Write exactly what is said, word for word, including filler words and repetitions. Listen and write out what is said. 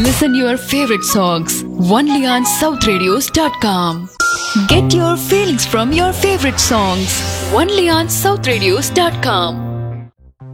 Listen your favorite songs only on south radios dot com. Get your feelings from your favorite songs only on south radios dot com.